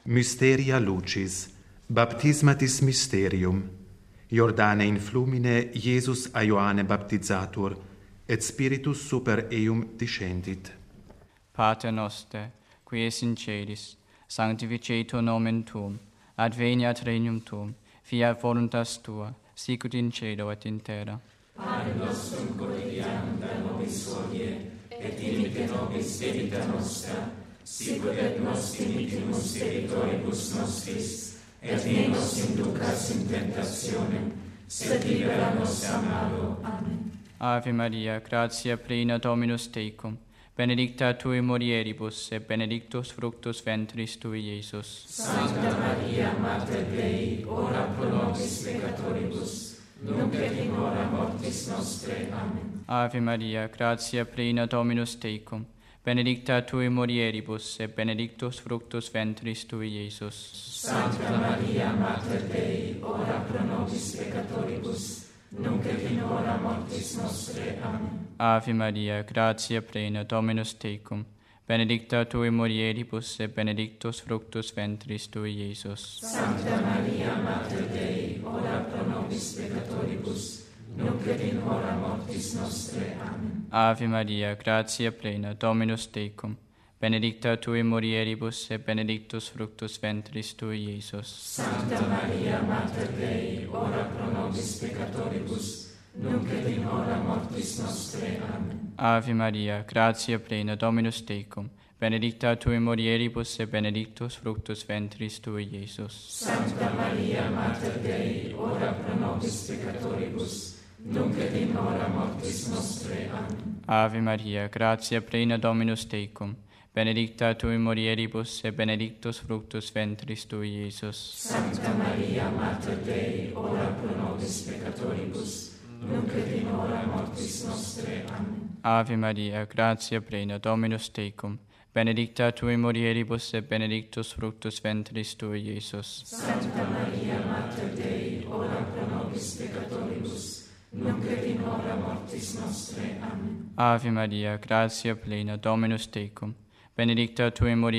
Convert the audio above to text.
Mysteria Lucis, baptismatis mysterium, Jordane in flumine Iesus a Ioanne baptizatur, et Spiritus super eum descendit. Pater noster, qui es in celis, sanctificetur nomen tuum, adveniat regnum tuum, fiat voluntas tua, sicut in cielo et in terra. Pane nostrum quotidianum da nobis hodie, et dimitte nobis debita nostra, sicut et nos dimittimus debitoribus nostris, et ne nos inducas in tentationem, sed libera nos a malo. Amen. Ave Maria, gratia plena Dominus tecum, benedicta tui mulieribus, et benedictus fructus ventris tui, Iesus. Sancta Maria, Mater Dei, ora pro nobis peccatoribus, nunc et in hora mortis nostre. Amen. Ave Maria, gratia plena Dominus tecum, benedicta tui mulieribus, et benedictus fructus ventris tui, Iesus. Sancta Maria, Mater Dei, ora pro nobis peccatoribus, nunc et in hora mortis nostre. Amen. Ave Maria, gratia plena Dominus tecum, benedicta tui mulieribus, et benedictus fructus ventris tui, Iesus. Sancta Maria, Mater Dei, ora pro nobis peccatoribus, nunc et in hora mortis nostre. Amen. Ave Maria, gratia plena Dominus tecum, benedicta tui mulieribus, et benedictus fructus ventris tui, Iesus. Sancta Maria, Mater Dei, ora pro nobis peccatoribus, nunc et in hora mortis nostre. Amen. Ave Maria, gratia plena Dominus tecum, benedicta tui mulieribus, et benedictus fructus ventris tui, Iesus. Sancta Maria, Mater Dei, ora pro nobis peccatoribus, nunc et in hora mortis nostre. Amen. Ave Maria, gratia plena Dominus tecum, benedicta tui mulieribus, et benedictus fructus ventris tui, Iesus. Sancta Maria, Mater Dei, ora pro nobis peccatoribus, nunc et in hora mortis nostre. Amen. Ave Maria, gratia plena Dominus tecum, benedicta tui mulieribus, et benedictus fructus ventris tui, Iesus. Sancta Maria, Mater Dei, ora pro nobis peccatoribus, nunc et in hora mortis nostre. Amen. Ave Maria, gratia plena Dominus tecum, benedicta tui mulieribus,